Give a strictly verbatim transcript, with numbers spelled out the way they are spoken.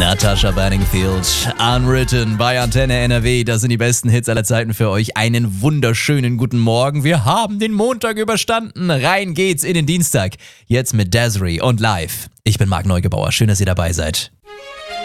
Natasha Bedingfield, Unwritten bei Antenne N R W. Das sind die besten Hits aller Zeiten für euch. Einen wunderschönen guten Morgen. Wir haben den Montag überstanden. Rein geht's in den Dienstag. Jetzt mit Desiree und live. Ich bin Marc Neugebauer. Schön, dass ihr dabei seid.